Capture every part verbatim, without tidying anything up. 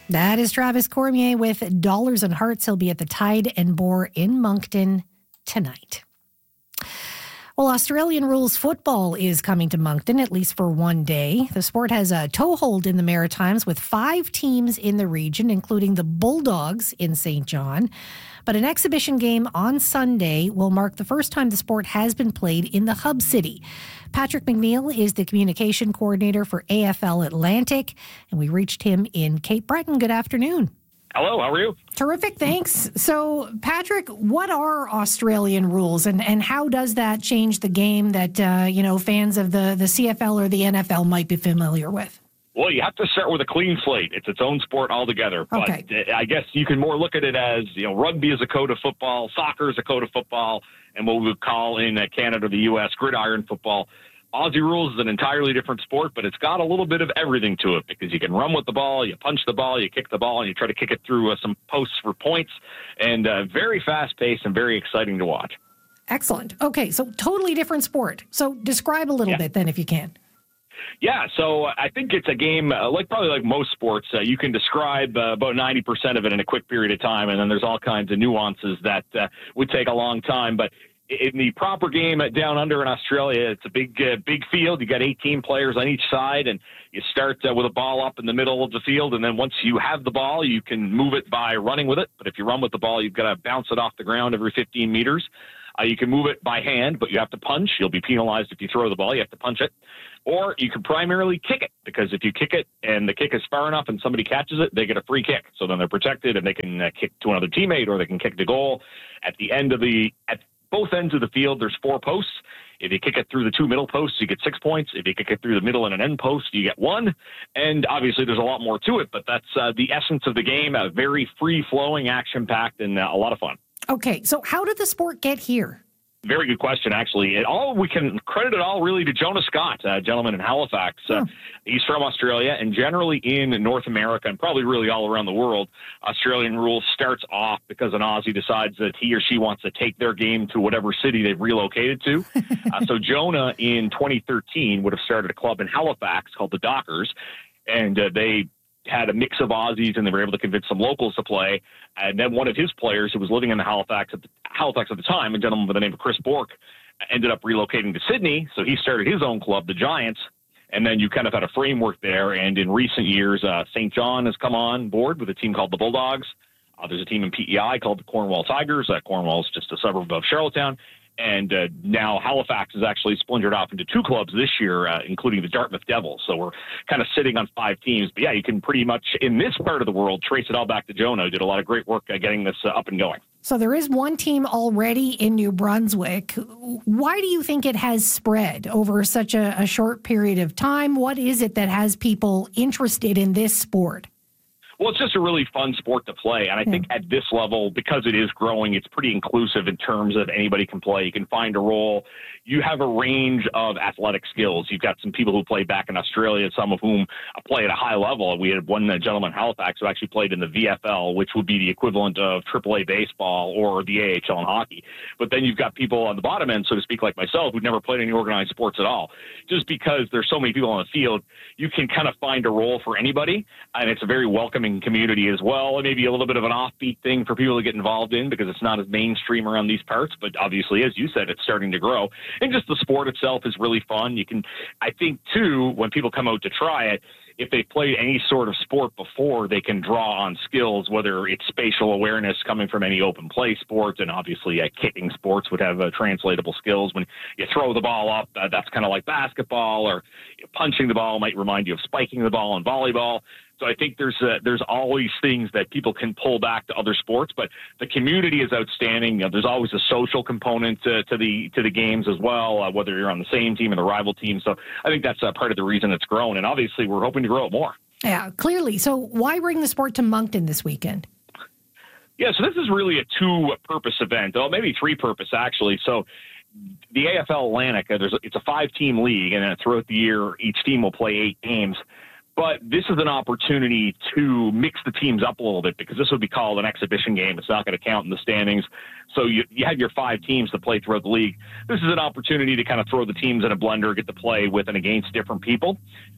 That is Travis Cormier with Dollars and Hearts. He'll be at the Tide and Boar in Moncton tonight. Well, Australian rules football is coming to Moncton, at least for one day. The sport has a toehold in the Maritimes with five teams in the region, including the Bulldogs in Saint John. But an exhibition game on Sunday will mark the first time the sport has been played in the hub city. Patrick McNeil is the communication coordinator for A F L Atlantic, and we reached him in Cape Breton. Good afternoon. Hello, how are you? Terrific, thanks. So, Patrick, what are Australian rules, and, and how does that change the game that, uh, you know, fans of the, the C F L or the N F L might be familiar with? Well, you have to start with a clean slate. It's its own sport altogether. But okay. I guess you can more look at it as, you know, rugby is a code of football, soccer is a code of football, and what we would call in Canada, the U S, gridiron football. Aussie rules is an entirely different sport, but it's got a little bit of everything to it because you can run with the ball, you punch the ball, you kick the ball, and you try to kick it through uh, some posts for points. And uh, very fast-paced and very exciting to watch. Excellent. Okay, so totally different sport. So describe a little yeah. bit then if you can. Yeah, so I think it's a game, uh, like probably like most sports, uh, you can describe uh, about ninety percent of it in a quick period of time, and then there's all kinds of nuances that uh, would take a long time. But in the proper game at Down Under in Australia, it's a big, uh, big field. You got eighteen players on each side, and you start uh, with a ball up in the middle of the field. And then once you have the ball, you can move it by running with it. But if you run with the ball, you've got to bounce it off the ground every fifteen meters. Uh, you can move it by hand, but you have to punch. You'll be penalized if you throw the ball. You have to punch it. Or you can primarily kick it, because if you kick it and the kick is far enough and somebody catches it, they get a free kick. So then they're protected and they can uh, kick to another teammate, or they can kick the goal. At the end of the at both ends of the field, there's four posts. If you kick it through the two middle posts, you get six points. If you kick it through the middle and an end post, you get one. And obviously there's a lot more to it, but that's uh, the essence of the game, a very free-flowing, action-packed, and uh, a lot of fun. Okay, so how did the sport get here? Very good question, actually. It all we can credit it all really to Jonah Scott, a gentleman in Halifax. Uh, he's from Australia, and generally in North America, and probably really all around the world, Australian rules starts off because an Aussie decides that he or she wants to take their game to whatever city they've relocated to. uh, so Jonah, in twenty thirteen, would have started a club in Halifax called the Dockers, and uh, they had a mix of Aussies, and they were able to convince some locals to play. And then one of his players, who was living in the Halifax at the, Halifax at the time, a gentleman by the name of Chris Bork, ended up relocating to Sydney. So he started his own club, the Giants. And then you kind of had a framework there. And in recent years, uh, Saint John has come on board with a team called the Bulldogs. Uh, there's a team in P E I called the Cornwall Tigers. Uh, Cornwall is just a suburb of Charlottetown. And uh, now Halifax is actually splintered off into two clubs this year, uh, including the Dartmouth Devils. So we're kind of sitting on five teams. But yeah, you can pretty much, in this part of the world, trace it all back to Jonah, who did a lot of great work uh, getting this uh, up and going. So there is one team already in New Brunswick. Why do you think it has spread over such a, a short period of time? What is it that has people interested in this sport? Well, it's just a really fun sport to play. And I think at this level, because it is growing, it's pretty inclusive in terms of anybody can play. You can find a role. You have a range of athletic skills. You've got some people who play back in Australia, some of whom play at a high level. We had one gentleman in Halifax who actually played in the V F L, which would be the equivalent of triple A baseball or the A H L in hockey. But then you've got people on the bottom end, so to speak, like myself, who've never played any organized sports at all. Just because there's so many people on the field, you can kind of find a role for anybody, and it's a very welcoming community as well, and maybe a little bit of an offbeat thing for people to get involved in because it's not as mainstream around these parts. But obviously, as you said, it's starting to grow, and just the sport itself is really fun. You can, I think, too, when people come out to try it, if they've played any sort of sport before, they can draw on skills, whether it's spatial awareness coming from any open play sports, and obviously uh, kicking sports would have uh, translatable skills. When you throw the ball up, uh, that's kind of like basketball, or you know, punching the ball might remind you of spiking the ball in volleyball. So I think there's uh, there's always things that people can pull back to other sports, but the community is outstanding. You know, there's always a social component to, to the to the games as well, uh, whether you're on the same team or the rival team. So I think that's uh, part of the reason it's grown, and obviously we're hoping to grow it more. Yeah, clearly. So why bring the sport to Moncton this weekend? Yeah, so this is really a two-purpose event, well, maybe three-purpose actually. So the A F L Atlantic, uh, there's a, it's a five-team league, and then throughout the year, each team will play eight games. But this is an opportunity to mix the teams up a little bit, because this would be called an exhibition game. It's not going to count in the standings. So you, you have your five teams to play throughout the league. This is an opportunity to kind of throw the teams in a blender, get to play with and against different people.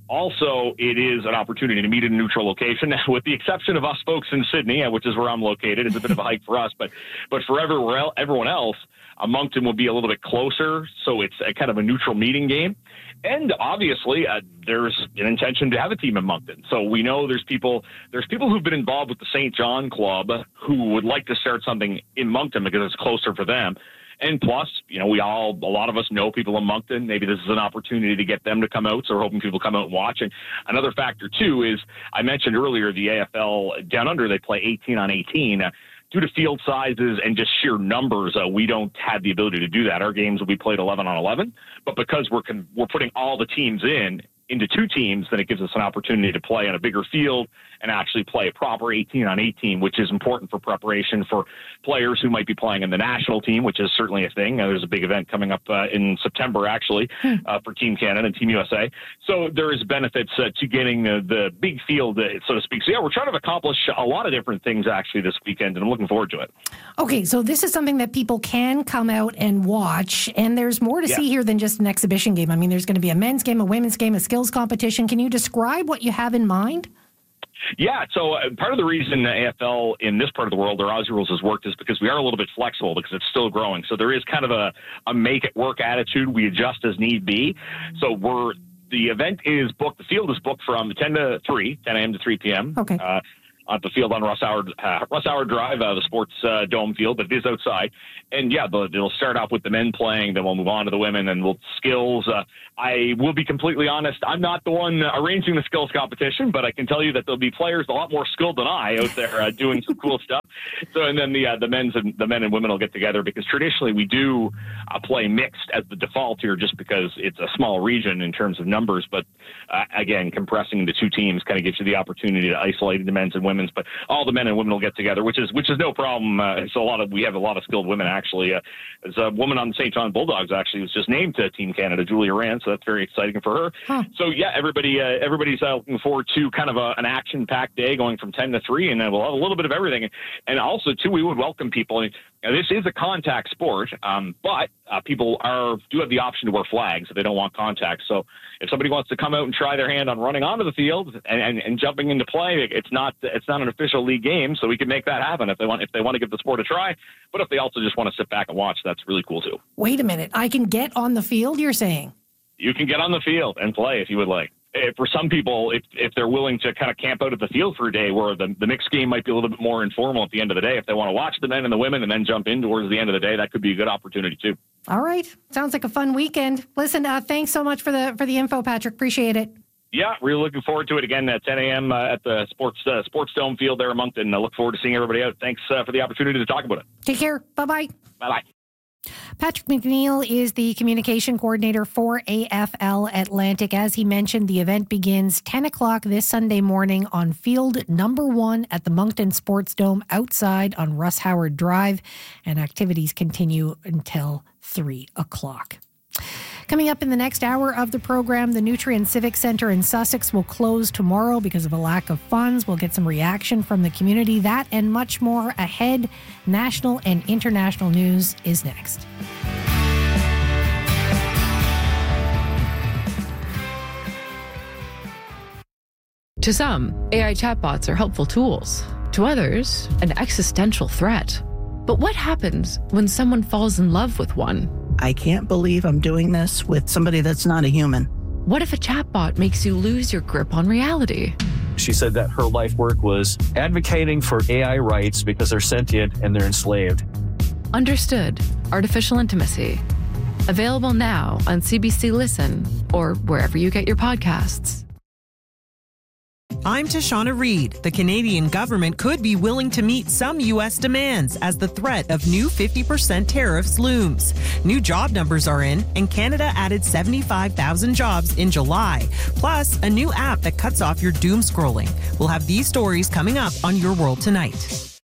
Also, it is an opportunity to meet in a neutral location, with the exception of us folks in Sydney, which is where I'm located. It's a bit of a hike for us, but but for everywhere, everyone else, uh, Moncton will be a little bit closer, so it's a kind of a neutral meeting game. And obviously, uh, there's an intention to have a team in Moncton. So we know there's people there's people who've been involved with the Saint John Club who would like to start something in Moncton because it's closer for them. And plus, you know, we all, a lot of us know people in Moncton. Maybe this is an opportunity to get them to come out. So we're hoping people come out and watch. And another factor, too, is I mentioned earlier the A F L Down Under, they play eighteen on eighteen. Uh, due to field sizes and just sheer numbers, uh, we don't have the ability to do that. Our games will be played eleven on eleven. But because we're con- we're putting all the teams in, into two teams, then it gives us an opportunity to play on a bigger field and actually play a proper eighteen on eighteen, which is important for preparation for players who might be playing in the national team, which is certainly a thing. Uh, there's a big event coming up uh, in September, actually, uh, for Team Canada and Team U S A. So there is benefits uh, to getting uh, the big field, uh, so to speak. So, yeah, we're trying to accomplish a lot of different things, actually, this weekend, and I'm looking forward to it. Okay, so this is something that people can come out and watch, and there's more to yeah. see here than just an exhibition game. I mean, there's going to be a men's game, a women's game, a skills competition. Can you describe what you have in mind? Yeah, so uh, part of the reason the A F L in this part of the world, or Aussie Rules, has worked is because we are a little bit flexible because it's still growing. So there is kind of a, a make-it-work attitude. We adjust as need be. So we're the event is booked. The field is booked from ten to three, ten a.m. to three p.m. Okay. Uh, on the field on Russ Howard, uh, Russ Howard Drive, uh, the sports uh, dome field, but it is outside. And yeah, but it'll start off with the men playing, then we'll move on to the women, and we'll skills. Uh, I will be completely honest, I'm not the one arranging the skills competition, but I can tell you that there'll be players a lot more skilled than I out there uh, doing some cool stuff. So, and then the uh, the men's and the men and women will get together because traditionally we do uh, play mixed as the default here, just because it's a small region in terms of numbers. But uh, again, compressing the two teams kind of gives you the opportunity to isolate the men's and women's. But all the men and women will get together, which is which is no problem. Uh, so a lot of we have a lot of skilled women actually. Uh, there's a woman on the Saint John Bulldogs actually was just named to Team Canada, Julia Rand. So that's very exciting for her. Huh. So yeah, everybody uh, everybody's uh, looking forward to kind of a, an action-packed day going from ten to three, and then we'll have a little bit of everything. And also too, we would welcome people. I mean, now, this is a contact sport, um, but uh, people are do have the option to wear flags if they don't want contact. So if somebody wants to come out and try their hand on running onto the field and, and, and jumping into play, it's not it's not an official league game, so we can make that happen if they want if they want to give the sport a try. But if they also just want to sit back and watch, that's really cool too. Wait a minute, I can get on the field, you're saying? You can get on the field and play if you would like. For some people, if if they're willing to kind of camp out at the field for a day, where the, the mixed game might be a little bit more informal at the end of the day, if they want to watch the men and the women and then jump in towards the end of the day, that could be a good opportunity too. All right. Sounds like a fun weekend. Listen, uh, thanks so much for the for the info, Patrick. Appreciate it. Yeah, really looking forward to it again at ten a.m. Uh, at the sports uh, sports dome field there in Moncton. I look forward to seeing everybody out. Thanks uh, for the opportunity to talk about it. Take care. Bye-bye. Bye-bye. Patrick McNeil is the communication coordinator for A F L Atlantic. As he mentioned, the event begins ten o'clock this Sunday morning on field number one at the Moncton Sports Dome outside on Russ Howard Drive, and activities continue until three o'clock. Coming up in the next hour of the program, the Nutrien Civic Centre in Sussex will close tomorrow because of a lack of funds. We'll get some reaction from the community. That and much more ahead. National and international news is next. To some, A I chatbots are helpful tools. To others, an existential threat. But what happens when someone falls in love with one? I can't believe I'm doing this with somebody that's not a human. What if a chatbot makes you lose your grip on reality? She said that her life work was advocating for A I rights because they're sentient and they're enslaved. Understood. Artificial Intimacy. Available now on C B C Listen or wherever you get your podcasts. I'm Tashana Reed. The Canadian government could be willing to meet some U S demands as the threat of new fifty percent tariffs looms. New job numbers are in, and Canada added seventy-five thousand jobs in July, plus a new app that cuts off your doom scrolling. We'll have these stories coming up on Your World Tonight.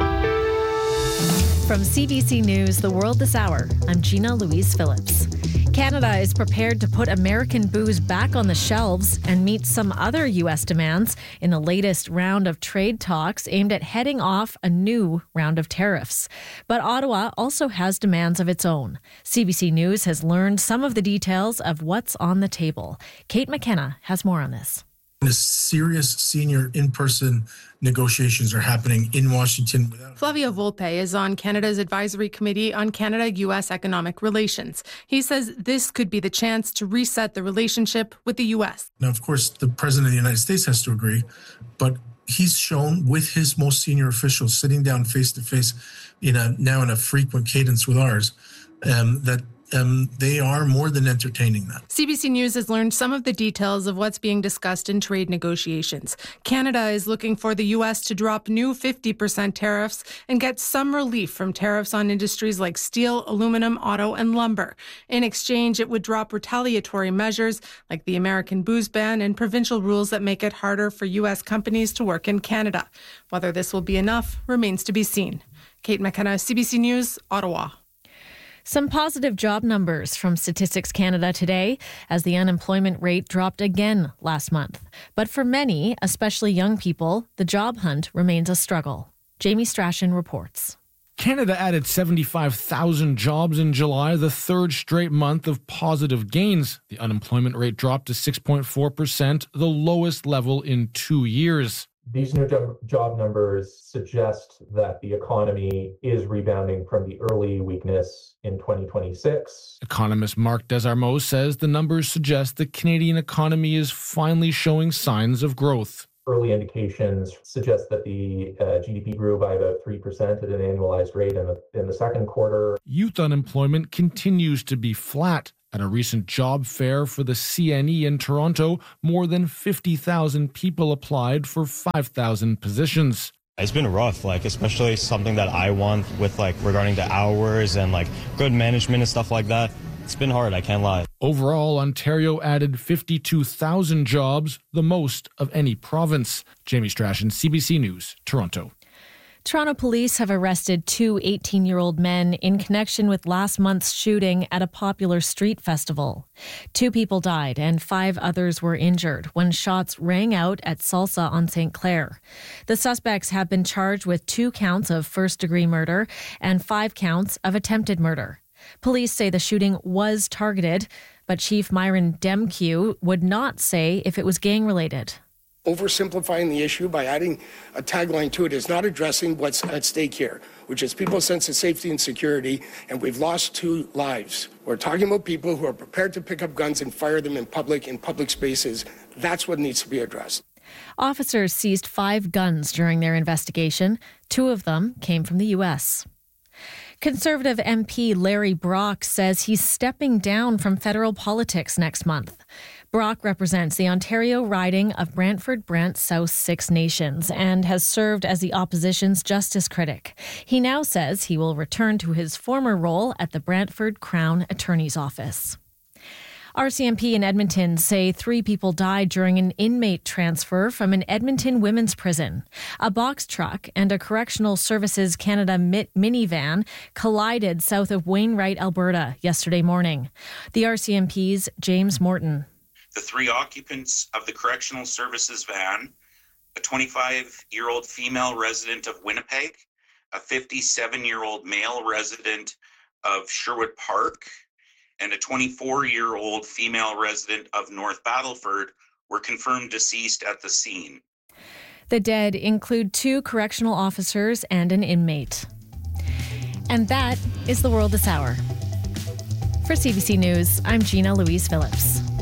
From C B C News, The World This Hour, I'm Gina Louise Phillips. Canada is prepared to put American booze back on the shelves and meet some other U S demands in the latest round of trade talks aimed at heading off a new round of tariffs. But Ottawa also has demands of its own. C B C News has learned some of the details of what's on the table. Kate McKenna has more on this. The serious senior in-person negotiations are happening in Washington. Flavio Volpe is on Canada's Advisory Committee on Canada-U S Economic Relations. He says this could be the chance to reset the relationship with the U S. Now, of course, the President of the United States has to agree, but he's shown with his most senior officials sitting down face-to-face in a, now in a frequent cadence with ours, um, that Um, they are more than entertaining that. C B C News has learned some of the details of what's being discussed in trade negotiations. Canada is looking for the U S to drop new fifty percent tariffs and get some relief from tariffs on industries like steel, aluminum, auto, and lumber. In exchange, it would drop retaliatory measures like the American booze ban and provincial rules that make it harder for U S companies to work in Canada. Whether this will be enough remains to be seen. Kate McKenna, C B C News, Ottawa. Some positive job numbers from Statistics Canada today as the unemployment rate dropped again last month. But for many, especially young people, the job hunt remains a struggle. Jamie Strachan reports. Canada added seventy-five thousand jobs in July, the third straight month of positive gains. The unemployment rate dropped to six point four percent, the lowest level in two years. These new job numbers suggest that the economy is rebounding from the early weakness in twenty twenty-six. Economist Mark Desarmeaux says the numbers suggest the Canadian economy is finally showing signs of growth. Early indications suggest that the uh, G D P grew by about three percent at an annualized rate in the, in the second quarter. Youth unemployment continues to be flat. At a recent job fair for the C N E in Toronto, more than fifty thousand people applied for five thousand positions. It's been rough, like especially something that I want with like regarding the hours and like good management and stuff like that. It's been hard, I can't lie. Overall, Ontario added fifty-two thousand jobs, the most of any province. Jamie Strachan, C B C News, Toronto. Toronto police have arrested two eighteen-year-old men in connection with last month's shooting at a popular street festival. Two people died and five others were injured when shots rang out at Salsa on Saint Clair. The suspects have been charged with two counts of first-degree murder and five counts of attempted murder. Police say the shooting was targeted, but Chief Myron Demkew would not say if it was gang-related. Oversimplifying the issue by adding a tagline to it is not addressing what's at stake here, which is people's sense of safety and security, and we've lost two lives. We're talking about people who are prepared to pick up guns and fire them in public, in public spaces. That's what needs to be addressed. Officers seized five guns during their investigation. Two of them came from the U S. Conservative M P Larry Brock says he's stepping down from federal politics next month. Brock represents the Ontario riding of Brantford-Brant South Six Nations and has served as the opposition's justice critic. He now says he will return to his former role at the Brantford Crown Attorney's Office. R C M P in Edmonton say three people died during an inmate transfer from an Edmonton women's prison. A box truck and a Correctional Services Canada minivan collided south of Wainwright, Alberta, yesterday morning. The R C M P's James Morton. The three occupants of the Correctional Services van, a twenty-five-year-old female resident of Winnipeg, a fifty-seven-year-old male resident of Sherwood Park, and a twenty-four-year-old female resident of North Battleford were confirmed deceased at the scene. The dead include two correctional officers and an inmate. And that is the world this hour. For C B C News, I'm Gina Louise Phillips.